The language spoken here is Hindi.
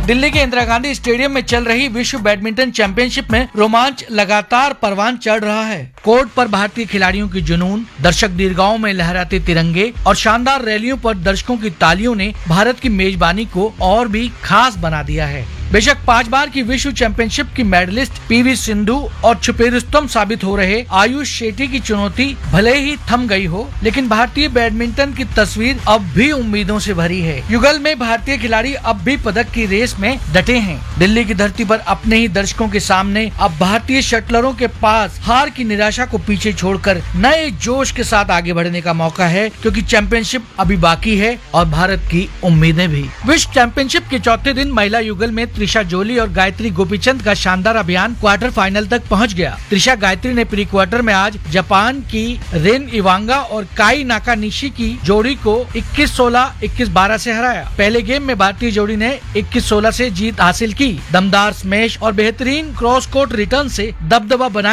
दिल्ली के इंदिरा गांधी स्टेडियम में चल रही विश्व बैडमिंटन चैंपियनशिप में रोमांच लगातार परवान चढ़ रहा है। कोर्ट पर भारतीय खिलाड़ियों की जुनून, दर्शक दीर्घाओं में लहराते तिरंगे और शानदार रैलियों पर दर्शकों की तालियों ने भारत की मेजबानी को और भी खास बना दिया है। बेशक 5 बार की विश्व चैंपियनशिप की मेडलिस्ट पीवी सिंधु और छुपे रुस्तम साबित हो रहे आयुष शेट्टी की चुनौती भले ही थम गई हो, लेकिन भारतीय बैडमिंटन की तस्वीर अब भी उम्मीदों से भरी है। युगल में भारतीय खिलाड़ी अब भी पदक की रेस में डटे हैं। दिल्ली की धरती पर अपने ही दर्शकों के सामने अब भारतीय शटलरों के पास हार की निराशा को पीछे छोड़कर नए जोश के साथ आगे बढ़ने का मौका है, क्योंकि चैंपियनशिप अभी बाकी है और भारत की उम्मीदें भी। विश्व चैंपियनशिप के चौथे दिन महिला युगल में त्रिशा जोली और गायत्री गोपीचंद का शानदार अभियान क्वार्टर फाइनल तक पहुंच गया। त्रिशा गायत्री ने प्री क्वार्टर में आज जापान की रेन इवांगा और काई नाकानिशी की जोड़ी को 21-16, 21-12 से हराया। पहले गेम में भारतीय जोड़ी ने 21-16 से जीत हासिल की। दमदार स्मैश और बेहतरीन क्रॉस कोर्ट रिटर्न से दबदबा बनाया।